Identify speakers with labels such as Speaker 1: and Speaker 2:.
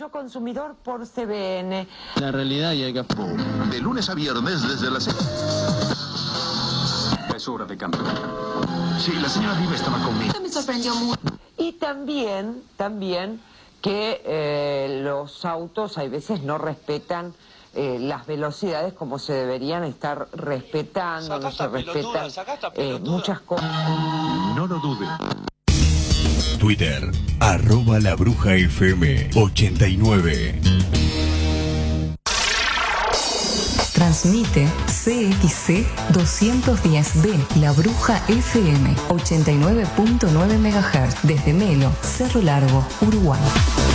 Speaker 1: Yo Consumidor por CBN.
Speaker 2: La realidad y hay que...
Speaker 3: De lunes a viernes desde las 6.
Speaker 4: Es hora de cambiar.
Speaker 3: Sí, la señora Viva estaba conmigo.
Speaker 5: Me sorprendió mucho.
Speaker 1: Y también que los autos hay veces no respetan las velocidades como se deberían estar respetando, no se respetan muchas cosas.
Speaker 3: No lo dude.
Speaker 6: Twitter, @labrujafm89.
Speaker 7: Transmite CXC 210B, La Bruja FM, 89.9 MHz, desde Melo, Cerro Largo, Uruguay.